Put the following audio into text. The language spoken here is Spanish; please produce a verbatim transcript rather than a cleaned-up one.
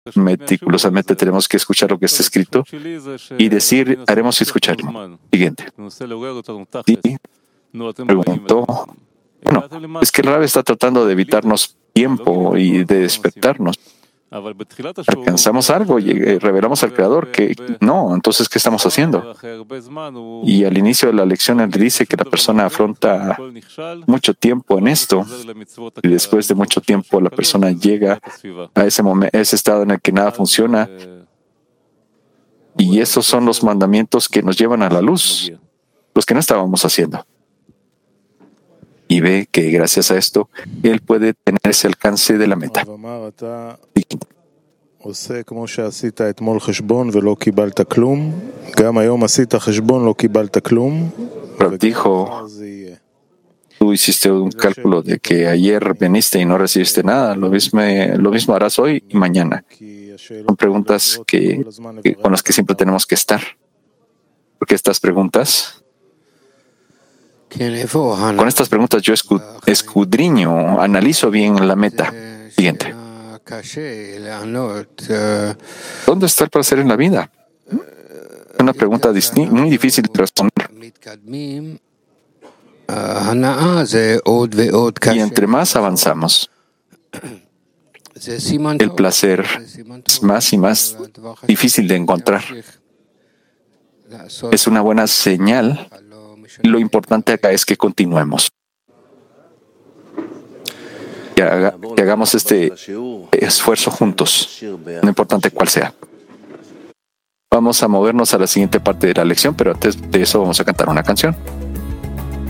meticulosamente tenemos que escuchar lo que está escrito y decir, haremos y escucharlo. Siguiente. Y preguntó, bueno, es que el Rab está tratando de evitarnos tiempo y de despertarnos. Alcanzamos algo y revelamos al Creador que no, entonces ¿qué estamos haciendo? Y al inicio de la lección él dice que la persona afronta mucho tiempo en esto y después de mucho tiempo la persona llega a ese momento, ese estado en el que nada funciona, y esos son los mandamientos que nos llevan a la luz, los que no estábamos haciendo. Y ve que gracias a esto, él puede tener ese alcance de la meta. Pero dijo, tú hiciste un cálculo de que ayer viniste y no recibiste nada, lo mismo, lo mismo harás hoy y mañana. Son preguntas que, que, con las que siempre tenemos que estar. Porque estas preguntas... Con estas preguntas yo escudriño, analizo bien la meta. Siguiente. ¿Dónde está el placer en la vida? Una pregunta muy difícil de responder. Y entre más avanzamos, el placer es más y más difícil de encontrar. Es una buena señal. Lo importante acá es que continuemos. Que, haga, que hagamos este esfuerzo juntos, no importante cuál sea. Vamos a movernos a la siguiente parte de la lección, pero antes de eso vamos a cantar una canción.